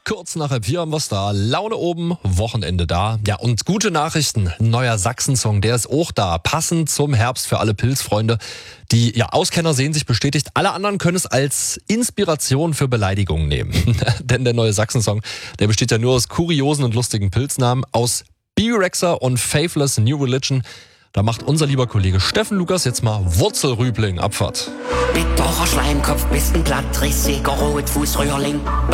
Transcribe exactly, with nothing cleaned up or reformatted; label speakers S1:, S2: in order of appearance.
S1: Kurz nach halb vier haben wir's da. Laune oben, Wochenende da. Ja, und gute Nachrichten. Ein neuer Sachsen-Song, der ist auch da. Passend zum Herbst für alle Pilzfreunde. Die ja, Auskenner sehen sich bestätigt. Alle anderen können es als Inspiration für Beleidigungen nehmen. Denn der neue Sachsen-Song, der besteht ja nur aus kuriosen und lustigen Pilznamen. Aus B-Rexer und Faithless New Religion. Da macht unser lieber Kollege Steffen Lukas jetzt mal Wurzelrübling Abfahrt.
S2: Bitterer Schleimkopf, bist ein plattrissiger Rotfußröhrling.